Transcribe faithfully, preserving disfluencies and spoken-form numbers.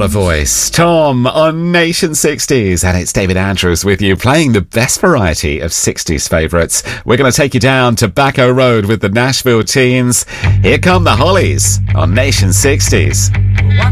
a voice. Tom on Nation sixties, and it's David Andrews with you, playing the best variety of sixties favourites. We're going to take you down Tobacco Road with the Nashville Teens. Here come the Hollies on Nation sixties.